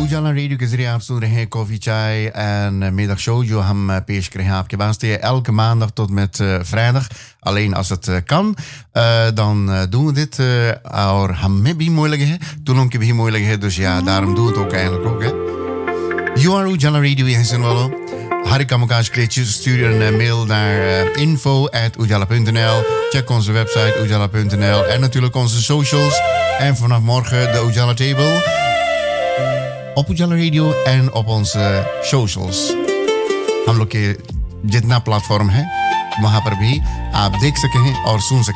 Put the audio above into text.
उजाला रेडियो के जरिए आप सुन रहे हैं कॉफी चाय en middagshow जो हम पेश करें आपके वास्ते elke maandag tot met vrijdag. Alleen als het kan, dan doen we dit. और हमें भी moeilijk है, तुम लोग के भी moeilijk है, dus ja, daarom doen we het ook eigenlijk ook. Hè. You are Ujaala Radio, je zin wel. Harika Mokash Kleedjes, stuur een mail naar info@ujala.nl. Check onze website ujala.nl en natuurlijk onze socials. En vanaf morgen de Ujala Table op Ujala Radio en op onze socials. हम लोग के जितना प्लेटफॉर्म है वहाँ पर भी आप देख सके हैं और सुन सके